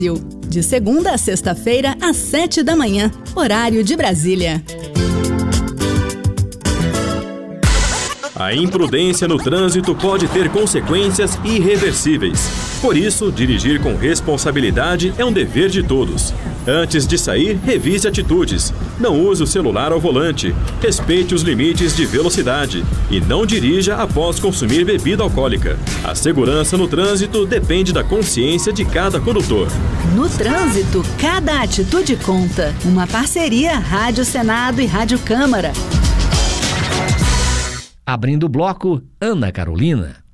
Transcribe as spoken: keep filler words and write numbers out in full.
De segunda a sexta-feira, às sete da manhã, horário de Brasília. A imprudência no trânsito pode ter consequências irreversíveis. Por isso, dirigir com responsabilidade é um dever de todos. Antes de sair, revise atitudes. Não use o celular ao volante. Respeite os limites de velocidade. E não dirija após consumir bebida alcoólica. A segurança no trânsito depende da consciência de cada condutor. No trânsito, cada atitude conta. Uma parceria Rádio Senado e Rádio Câmara. Abrindo o bloco, Ana Carolina.